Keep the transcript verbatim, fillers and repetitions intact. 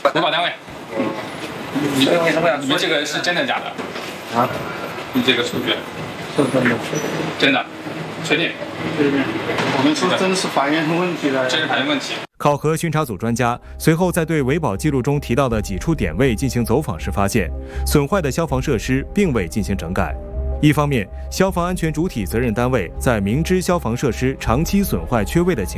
维保单位，你为什么要？ 你这个是真的假的？ 啊？ 你这个数据？ 是真的。 真的，确定？ 确定。我们说真实法院问题的。 真实法院问题。 考核巡查组专家随后在对维保记录中提到的几处点位进行走访时发现，损坏的消防设施并未进行整改。一方面，消防安全主体责任单位在明知消防设施长期损坏缺位的情